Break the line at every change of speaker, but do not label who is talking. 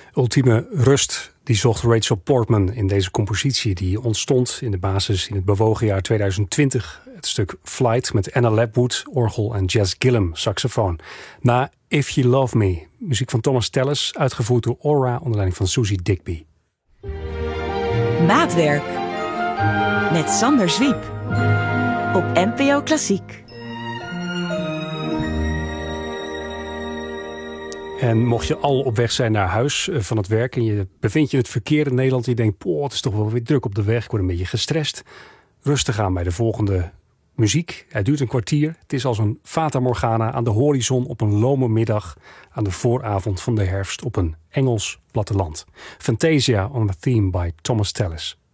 Ultieme rust, die zocht Rachel Portman in deze compositie. Die ontstond in de basis in het bewogen jaar 2020. Het stuk Flight met Anna Lapwood, orgel en Jazz Gillum, saxofoon. Na If You Love Me, muziek van Thomas Tallis, uitgevoerd door Aura onder leiding van Susie Digby.
Maatwerk met Sander Zwiep op NPO Klassiek.
En mocht je al op weg zijn naar huis van het werk en je bevindt je in het verkeer in Nederland en je denkt, het is toch wel weer druk op de weg, ik word een beetje gestrest. Rustig aan bij de volgende muziek. Het duurt een kwartier. Het is als een Fata Morgana aan de horizon op een lome middag aan de vooravond van de herfst op een Engels platteland. Fantasia on the Theme by Thomas Tallis.